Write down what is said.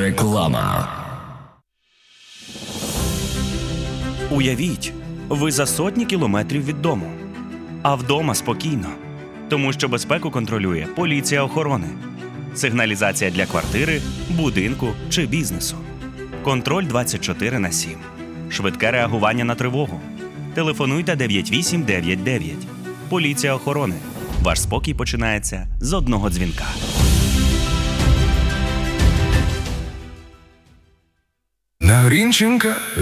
Реклама. Уявіть, ви за сотні кілометрів від дому. А вдома спокійно. Тому що безпеку контролює поліція охорони. Сигналізація для квартири, будинку чи бізнесу. Контроль 24/7. Швидке реагування на тривогу. Телефонуйте 9899. Поліція охорони. Ваш спокій починається з одного дзвінка. На Грінченка